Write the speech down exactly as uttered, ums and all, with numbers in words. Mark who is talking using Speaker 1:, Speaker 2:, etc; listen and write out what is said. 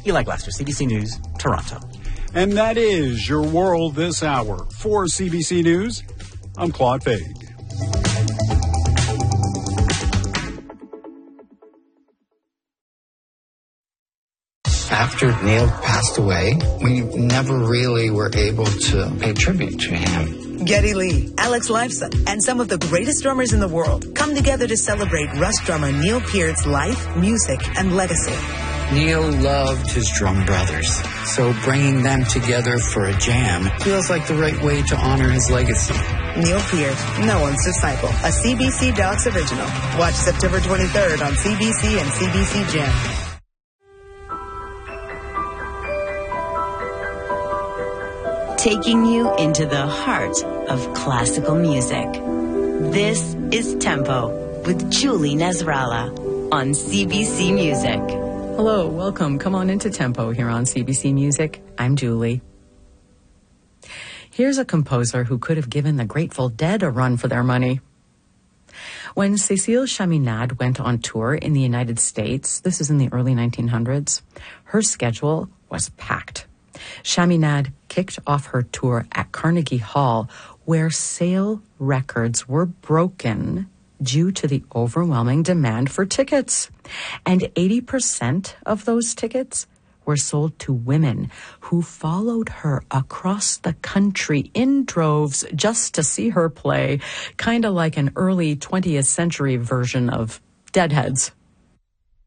Speaker 1: Eli Glasser, C B C News, Toronto.
Speaker 2: And that is your world this hour. For C B C News, I'm Claude Faig.
Speaker 3: After Neil passed away, we never really were able to pay tribute to him.
Speaker 4: Geddy Lee, Alex Lifeson, and some of the greatest drummers in the world come together to celebrate Rush drummer Neil Peart's life, music, and legacy.
Speaker 3: Neil loved his drum brothers, so bringing them together for a jam feels like the right way to honor his legacy.
Speaker 4: Neil Peart, no one's disciple, a C B C Docs original. Watch September twenty-third on C B C and C B C Gem.
Speaker 5: Taking you into the heart of classical music. This is Tempo with Julie Nasrallah on C B C Music.
Speaker 6: Hello, welcome. Come on into Tempo here on C B C Music. I'm Julie. Here's a composer who could have given the Grateful Dead a run for their money. When Cécile Chaminade went on tour in the United States, this is in the early nineteen hundreds, her schedule was packed. Chaminade kicked off her tour at Carnegie Hall, where sale records were broken due to the overwhelming demand for tickets. And eighty percent of those tickets were sold to women who followed her across the country in droves just to see her play, kind of like an early twentieth century version of Deadheads.